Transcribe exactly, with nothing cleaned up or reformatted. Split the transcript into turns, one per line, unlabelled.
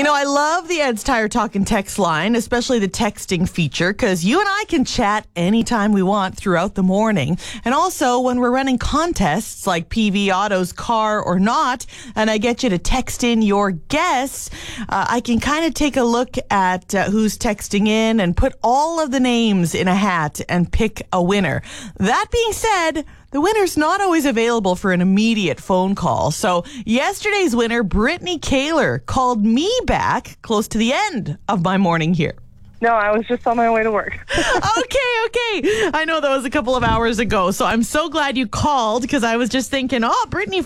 know, I love the Ed's Tire Talk and text line, especially the texting feature, because you and I can chat anytime we want throughout the morning. And also, when we're running contests like P V Auto's Car or Not, and I get you to text in your guess, uh, I can kind of take a look at uh, who's texting in and put all of the names in a hat and pick a winner. That being said, the winner's not always available for an immediate phone call. So yesterday's winner, Brittany Kaler, called me back close to the end of my morning here.
No, I was just on my way to work.
okay, okay. I know that was a couple of hours ago, so I'm so glad you called because I was just thinking, oh, Brittany